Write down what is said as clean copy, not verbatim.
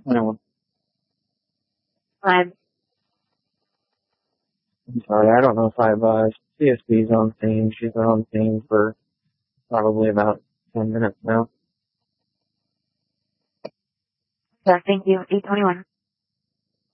Anyone? I'm Sorry, I don't know if CSB's on scene. She's been on scene for probably about 10 minutes now. sorry, thank you. 821.